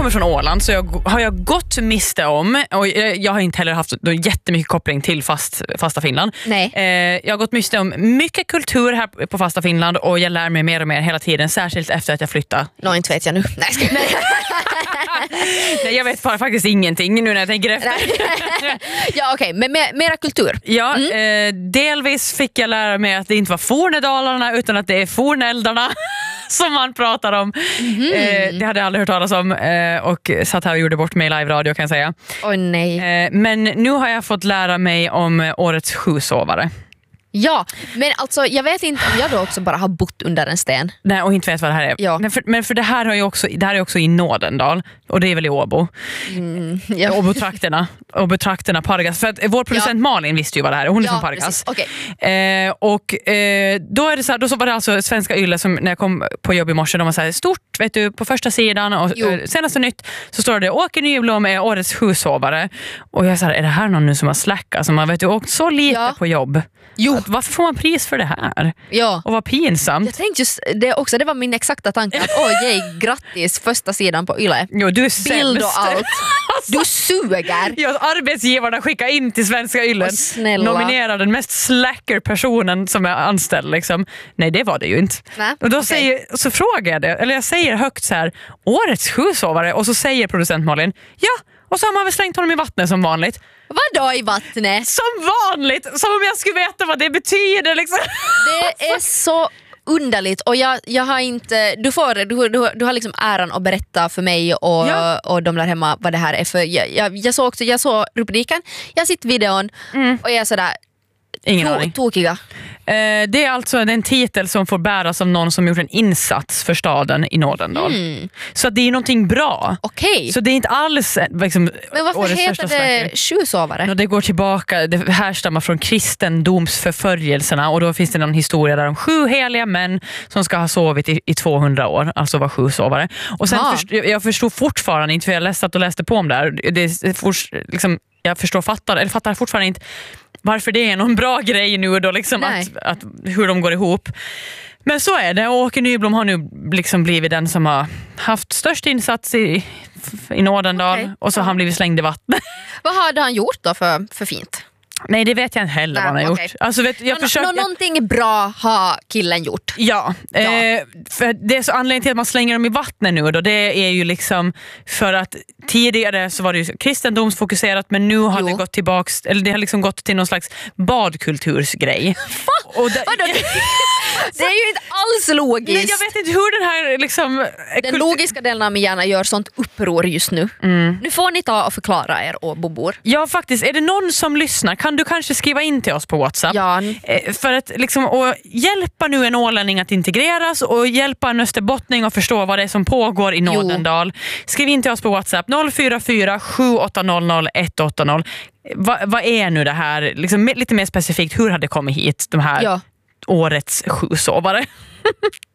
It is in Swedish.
kommer från Åland så har jag gått miste om, och jag har inte heller haft jättemycket koppling till fasta Finland. Nej. Jag har gått miste om mycket kultur här på fasta Finland och jag lär mig mer och mer hela tiden, särskilt efter att jag flyttade. Inte vet jag nu. Nej, jag vet faktiskt ingenting nu när jag tänker efter. Ja, okej, men mera kultur. Ja, delvis fick jag lära mig att det inte var Fornedalarna utan att det är Fornäldarna som man pratar om. Det hade jag aldrig hört talas om och satt här och gjorde bort mig i live-radio kan jag säga. Oj nej. Men nu har jag fått lära mig om årets sjusovare. Ja, men alltså jag vet inte om jag då också bara har bott under en sten. Nej, och inte vet vad det här är. Ja. Men för det här är också i Nådendal och det är väl i Åbo. Ja. Åbo-trakterna Pargas. För att vår producent Malin visste ju vad det här är. Hon är från Pargas. Okay. Då är det så här, då så var det alltså Svenska Yle som när jag kom på jobb i morse, de var så här stort, vet du, på första sidan och senaste nytt så står det Åke Nyblom är årets sjusovare. Och jag sa, är det här någon nu som har släckat? Som man vet ju åkt så lite på jobb. Jo. Varför får man pris för det här? Ja. Och vad pinsamt. Jag tänkte just det också, det var min exakta tanke att grattis, första sidan på Yle. Jo, du är sämst. Bild och allt. Du suger. Ja, arbetsgivarna skickar in till Svenska Yle. Nominerar den mest slacker personen som är anställd liksom. Nej, det var det ju inte. Nä? Och då så frågar jag det, eller jag säger högt så här, årets sjusovare, och så säger producent Malin, ja, och så har man väl slängt honom i vattnet som vanligt. Vadå i vattnet? Som vanligt, som om jag skulle veta vad det betyder liksom. Det är så underligt och jag har inte, du har liksom äran att berätta för mig och de där hemma vad det här är, för jag såg rubriken, jag sitter videon och jag är sådär ingen aning. Tokiga. Det är alltså den titel som får bäras av någon som gjort en insats för staden i Nådendal. Så det är någonting bra. Okej. Så det är inte alls liksom, men varför heter det sjusovare? Det går tillbaka, det härstammar från kristendomsförföljelserna, och då finns det någon historia där om 7 heliga män som ska ha sovit i 200 år, alltså var sjusovare. Och sen jag förstod fortfarande inte, för jag läste på om det här. Liksom, jag fattar fortfarande inte varför det är någon bra grej nu då liksom, att hur de går ihop. Men så är det, och Åke Nyblom har nu liksom blivit den som har haft störst insats i Nådendal, och så har han blivit slängd i vattnet. Vad hade han gjort då för fint? Nej, det vet jag inte heller vad han har gjort. Alltså, någonting bra har killen gjort. Ja. För det är så anledningen till att man slänger dem i vattnet nu då, det är ju liksom för att tidigare så var det ju kristendomsfokuserat, men nu har det gått tillbaks, eller det har liksom gått till någon slags badkultursgrej. Och det är ju inte alls logiskt. Nej, jag vet inte hur den här liksom, den logiska delen av min hjärna gör sånt uppror just nu. Nu får ni ta och förklara er och bobor. Ja, faktiskt. Är det någon som lyssnar, kan du kanske skriva in till oss på WhatsApp? Ja. För att liksom, och hjälpa nu en ålänning att integreras och hjälpa en österbottning att förstå vad det är som pågår i Nådendal. Skriv in till oss på WhatsApp 044 7800 180. Vad är nu det här? Liksom, lite mer specifikt, hur hade det kommit hit de här årets sjusovare?